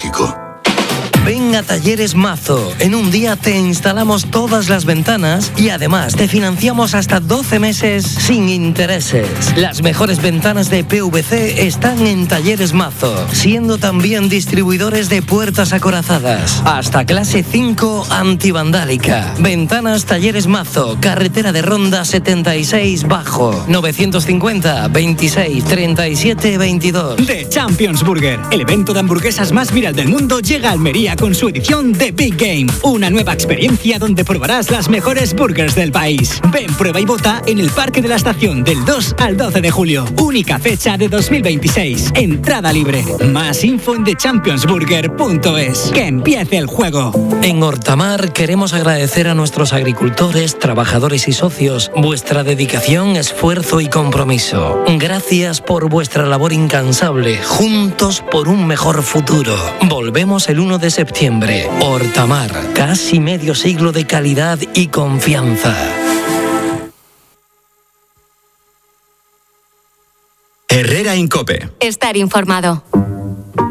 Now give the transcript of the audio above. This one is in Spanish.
ecológico. Ven a Talleres Mazo. En un día te instalamos todas las ventanas y además te financiamos hasta 12 meses sin intereses. Las mejores ventanas de PVC están en Talleres Mazo, siendo también distribuidores de puertas acorazadas. Hasta clase 5 antivandálica. Ventanas Talleres Mazo, carretera de Ronda 76 Bajo, 950 26 37 22. The Champions Burger, el evento de hamburguesas más viral del mundo, llega a Almería con su edición de Big Game, una nueva experiencia donde probarás las mejores burgers del país. Ven, prueba y vota en el Parque de la Estación del 2 al 12 de julio. Única fecha de 2026. Entrada libre. Más info en thechampionsburger.es. Que empiece el juego. En Hortamar queremos agradecer a nuestros agricultores, trabajadores y socios vuestra dedicación, esfuerzo y compromiso. Gracias por vuestra labor incansable. Juntos por un mejor futuro. Volvemos el 1 de septiembre. Hortamar, casi medio siglo de calidad y confianza. Herrera Incope. Estar informado.